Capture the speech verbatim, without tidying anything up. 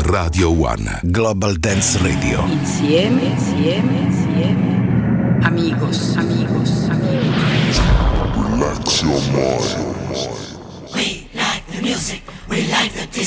Radio One Global Dance Radio. Insieme, insieme, insieme. Amigos, amigos, amigos. Relax your mind. We like the music, we like the disco.